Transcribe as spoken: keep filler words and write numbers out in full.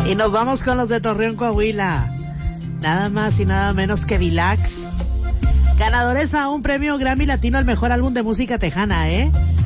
Y nos vamos con los de Torreón, Coahuila. Nada más y nada menos que Vilax. Ganadores a un premio Grammy Latino al mejor álbum de música tejana, ¿eh?